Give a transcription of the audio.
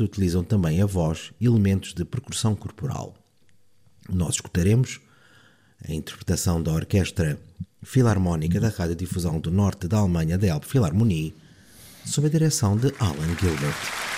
orquestra utilizam também a voz e elementos de percussão corporal. Nós escutaremos a interpretação da Orquestra Filarmónica da Radiodifusão do Norte da Alemanha, da Elbphilharmonie, sob a direção de Alan Gilbert.